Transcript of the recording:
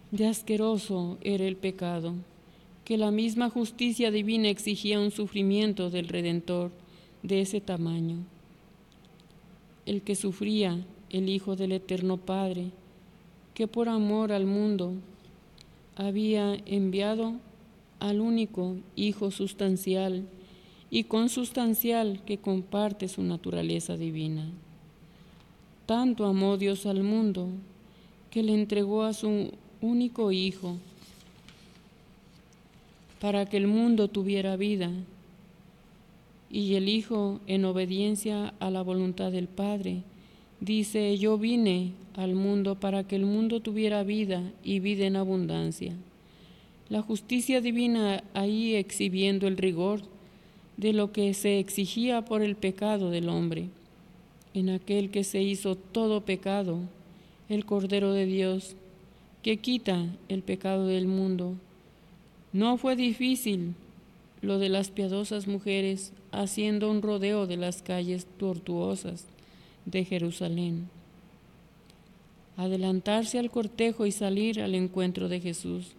De asqueroso era el pecado, que la misma justicia divina exigía un sufrimiento del Redentor de ese tamaño. El que sufría, el Hijo del Eterno Padre, que por amor al mundo había enviado al único Hijo sustancial y consustancial que comparte su naturaleza divina. Tanto amó Dios al mundo que le entregó a su único Hijo para que el mundo tuviera vida, y el Hijo, en obediencia a la voluntad del Padre, dice: yo vine al mundo para que el mundo tuviera vida y vida en abundancia. La justicia divina ahí exhibiendo el rigor de lo que se exigía por el pecado del hombre, en aquel que se hizo todo pecado, el Cordero de Dios, que quita el pecado del mundo. No fue difícil lo de las piadosas mujeres haciendo un rodeo de las calles tortuosas de Jerusalén, adelantarse al cortejo y salir al encuentro de Jesús.